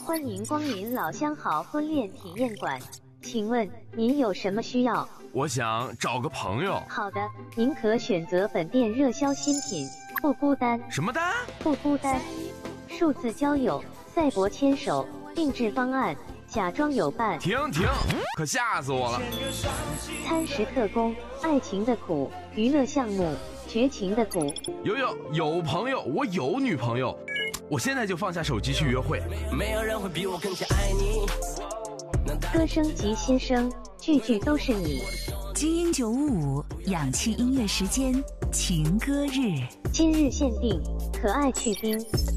欢迎光临老相好婚恋体验馆，请问您有什么需要？ 我想找个朋友。 好的，您可选择本店热销新品，不孤单。 什么单？ 不孤单。数字交友、赛博牵手、定制方案、假装有伴。 停，可吓死我了！ 餐食特工，爱情的苦，娱乐项目，绝情的苦。 有朋友，我有女朋友，我现在就放下手机去约会。 没有人会比我更加爱你。 歌声及新声，句句都是你。 基因955氧气音乐时间，情歌日， 今日限定，可爱去冰。